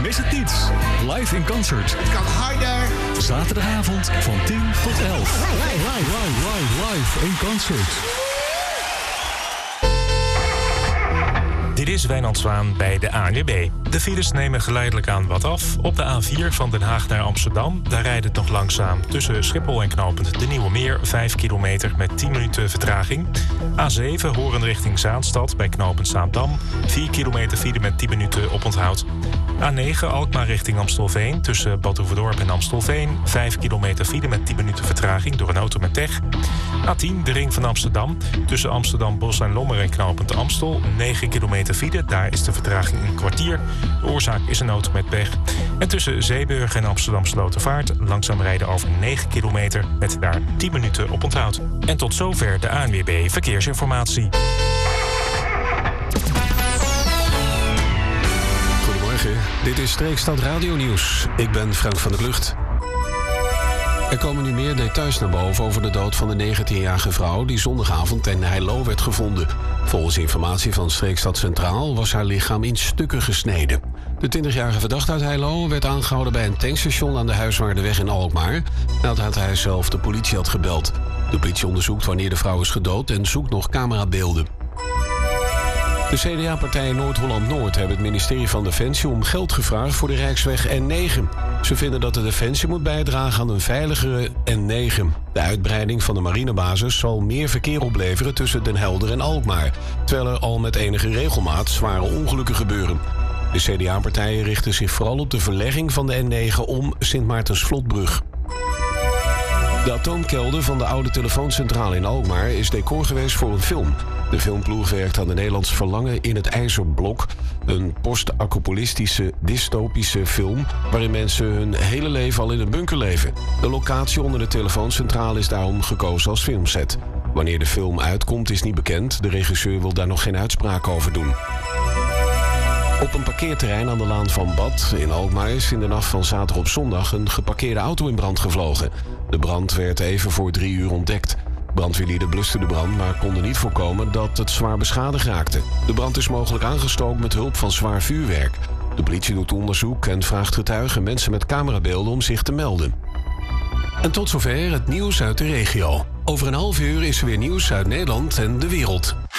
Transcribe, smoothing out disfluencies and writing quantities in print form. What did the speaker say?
mis het niet. Live in concert. Het kan harder. Zaterdagavond van 10 tot 11. Live in concert. Dit is Wijnand Zwaan bij de ANWB. De files nemen geleidelijk aan wat af. Op de A4 van Den Haag naar Amsterdam. Daar rijdt het nog langzaam tussen Schiphol en knooppunt De Nieuwe Meer. 5 kilometer met 10 minuten vertraging. A7 Horen richting Zaanstad bij knooppunt Zaandam. 4 kilometer file met 10 minuten oponthoud. A9 Alkmaar richting Amstelveen. Tussen Bad Hoeverdorp en Amstelveen. 5 kilometer file met 10 minuten vertraging door een auto met pech. A10 de ring van Amsterdam. Tussen Amsterdam Bos en Lommer en knooppunt Amstel. 9 kilometer file, daar is de vertraging een kwartier. De oorzaak is een auto met pech. En tussen Zeeburg en Amsterdam Slotervaart langzaam rijden over 9 kilometer met daar 10 minuten oponthoud. En tot zover de ANWB Verkeersinformatie. Goedemorgen, dit is Streekstad Radio Nieuws. Ik ben Frank van der Klucht. Er komen nu meer details naar boven over de dood van de 19-jarige vrouw die zondagavond in Heilo werd gevonden. Volgens informatie van Streekstad Centraal was haar lichaam in stukken gesneden. De 20-jarige verdachte uit Heilo werd aangehouden bij een tankstation aan de Huiswaardeweg in Alkmaar, nadat hij zelf de politie had gebeld. De politie onderzoekt wanneer de vrouw is gedood en zoekt nog camerabeelden. De CDA-partijen Noord-Holland-Noord hebben het ministerie van Defensie om geld gevraagd voor de Rijksweg N9. Ze vinden dat de Defensie moet bijdragen aan een veiligere N9. De uitbreiding van de marinebasis zal meer verkeer opleveren tussen Den Helder en Alkmaar, terwijl er al met enige regelmaat zware ongelukken gebeuren. De CDA-partijen richten zich vooral op de verlegging van de N9 om Sint Maartensvlotbrug. De atoomkelder van de oude telefooncentrale in Alkmaar is decor geweest voor een film. De filmploeg werkt aan de Nederlands Verlangen in het IJzerblok. Een post-apocalyptische, dystopische film waarin mensen hun hele leven al in een bunker leven. De locatie onder de telefooncentrale is daarom gekozen als filmset. Wanneer de film uitkomt is niet bekend. De regisseur wil daar nog geen uitspraak over doen. Op een parkeerterrein aan de Laan van Bad in Alkmaar is in de nacht van zaterdag op zondag een geparkeerde auto in brand gevlogen. De brand werd even voor 3 uur ontdekt. Brandweerlieden blusten de brand, maar konden niet voorkomen dat het zwaar beschadigd raakte. De brand is mogelijk aangestookt met hulp van zwaar vuurwerk. De politie doet onderzoek en vraagt getuigen en mensen met camerabeelden om zich te melden. En tot zover het nieuws uit de regio. Over een half uur is er weer nieuws uit Nederland en de wereld.